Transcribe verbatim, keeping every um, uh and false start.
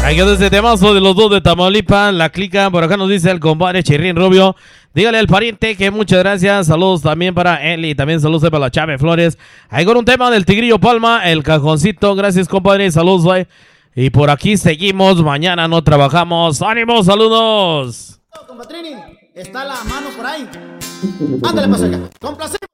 Ahí quedó ese temazo de los dos de Tamaulipas, la clica. Por acá nos dice el compadre Chirrín Rubio. Dígale al pariente que muchas gracias. Saludos también para Eli. También saludos para la Chávez Flores. Ahí con un tema del Tigrillo Palma, el cajoncito. Gracias, compadre. Saludos, güey. Y por aquí seguimos. Mañana no trabajamos. ¡Ánimo! ¡Saludos! Compatrini, está la mano por ahí. Ándale, pues, oiga. Con placer.